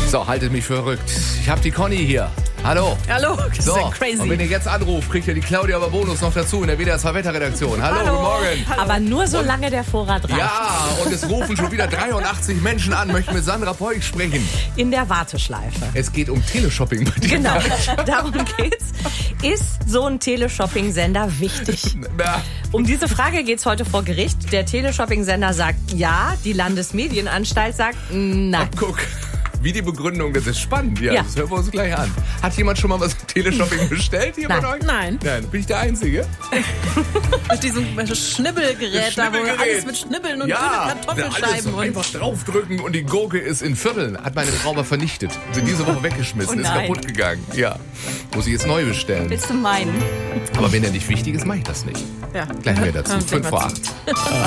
So, haltet mich für verrückt. Ich habe die Conny hier. Hallo. Hallo, das So, ist ja crazy. und wenn ihr jetzt anruft, kriegt ihr die Claudia aber Bonus noch dazu in der WDR 2 Wetterredaktion. Hallo, guten Morgen. Aber nur solange der Vorrat reicht. Ja, und es rufen schon wieder 83 Menschen an, möchten mit Sandra Peuch sprechen. In der Warteschleife. Es geht um Teleshopping bei dir. Genau, darum geht's. Ist so ein Teleshopping-Sender wichtig? Na, Um diese Frage geht's heute vor Gericht. Der Teleshopping-Sender sagt ja, die Landesmedienanstalt sagt nein. guck. Wie die Begründung, das ist spannend. Ja, Ja. Das hören wir uns gleich an. Hat jemand schon mal was im Teleshopping bestellt hier Nein. von euch? Nein. Nein, bin ich der Einzige? Mit diesem Schnibbelgerät da, wo alles mit Schnibbeln und grüne alles Kartoffelscheiben und einfach draufdrücken und die Gurke ist in Vierteln. Hat meine Frau mal vernichtet. Sind diese Woche weggeschmissen, Oh ist nein. kaputt gegangen. Ja, muss ich jetzt neu bestellen. Willst du meinen? Aber wenn er nicht wichtig ist, mache ich das nicht. ja. Gleich mehr dazu. 5 vor 8.